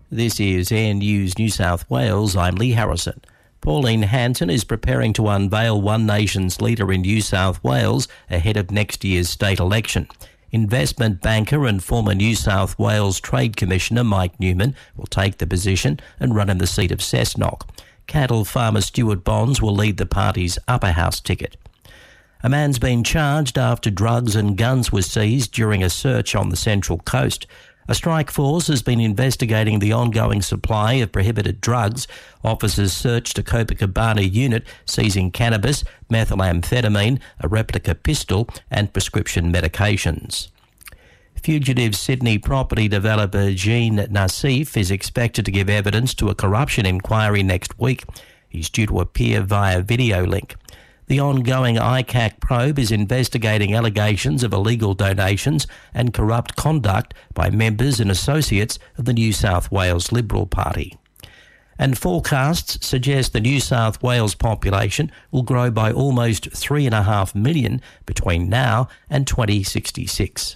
This is Air News New South Wales. I'm Lee Harrison. Pauline Hanson is preparing to unveil One Nation's leader in New South Wales ahead of next year's state election. Investment banker and former New South Wales Trade Commissioner Mike Newman will take the position and run in the seat of Cessnock. Cattle farmer Stuart Bonds will lead the party's upper house ticket. A man's been charged after drugs and guns were seized during a search on the Central Coast. A strike force has been investigating the ongoing supply of prohibited drugs. Officers searched a Copacabana unit, seizing cannabis, methamphetamine, a replica pistol and prescription medications. Fugitive Sydney property developer Jean Nassif is expected to give evidence to a corruption inquiry next week. He's due to appear via video link. The ongoing ICAC probe is investigating allegations of illegal donations and corrupt conduct by members and associates of the New South Wales Liberal Party. And forecasts suggest the New South Wales population will grow by almost 3.5 million between now and 2066.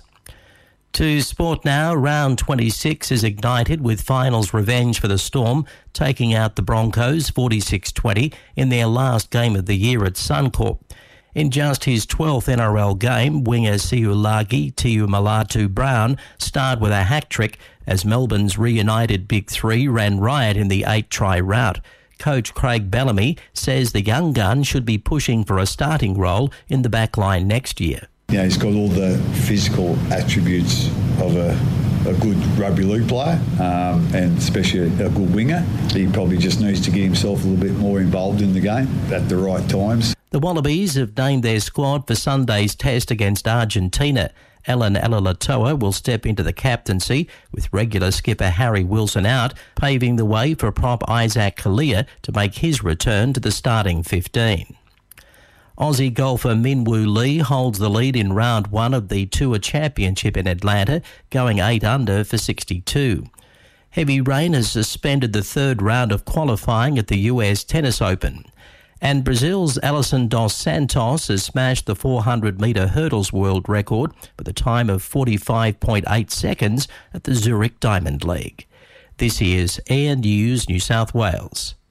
To sport now, round 26 is ignited with finals revenge for the Storm, taking out the Broncos 46-20 in their last game of the year at Suncorp. In just his 12th NRL game, winger Siulagi Tiumalatu-Brown starred with a hat-trick as Melbourne's reunited Big Three ran riot in the 8-try rout. Coach Craig Bellamy says the young gun should be pushing for a starting role in the backline next year. You know, he's got all the physical attributes of a good rugby league player, and especially a good winger. He probably just needs to get himself a little bit more involved in the game at the right times. The Wallabies have named their squad for Sunday's test against Argentina. Alan Alalatoa will step into the captaincy, with regular skipper Harry Wilson out, paving the way for prop Isaac Kalia to make his return to the starting 15. Aussie golfer Min Woo Lee holds the lead in round one of the Tour Championship in Atlanta, going 8 under for 62. Heavy rain has suspended the third round of qualifying at the US Tennis Open. And Brazil's Alison dos Santos has smashed the 400-metre hurdles world record with a time of 45.8 seconds at the Zurich Diamond League. This is Air News New South Wales.